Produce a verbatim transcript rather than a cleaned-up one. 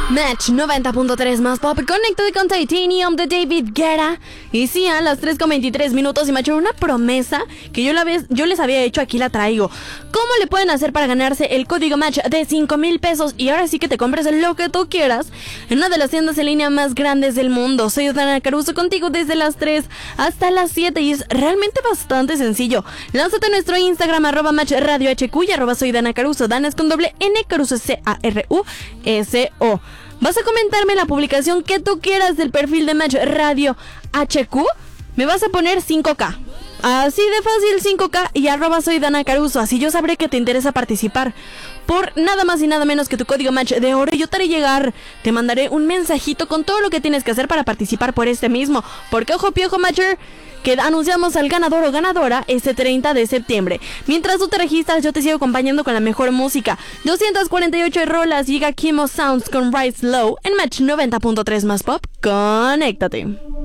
Match noventa punto tres más pop, Connected con Titanium de David Guetta. Y sí, a las tres con veintitrés minutos, y me ha hecho una promesa que yo, la vez, yo les había hecho, aquí la traigo. ¿Cómo le pueden hacer para ganarse el código Match de cinco mil pesos? Y ahora sí que te compres lo que tú quieras en una de las tiendas en línea más grandes del mundo. Soy Dana Caruso contigo desde las tres hasta las siete y es realmente bastante sencillo. Lánzate a nuestro Instagram, arroba Match Radio H Q y arroba soy Dana Caruso. Dana es con doble N, Caruso C A R U S O. Vas a comentarme la publicación que tú quieras del perfil de Match Radio H Q. Me vas a poner cinco K. Así de fácil, cinco K y arroba soy Dana Caruso. Así yo sabré que te interesa participar. Por nada más y nada menos que tu código Match de oro, yo te haré llegar. Te mandaré un mensajito con todo lo que tienes que hacer para participar por este mismo. Porque ojo piojo Matcher, que anunciamos al ganador o ganadora este treinta de septiembre. Mientras tú te registras, yo te sigo acompañando con la mejor música. doscientas cuarenta y ocho rolas, llega Kimo Sounds con Rise Low en Match noventa punto tres más pop. Conéctate.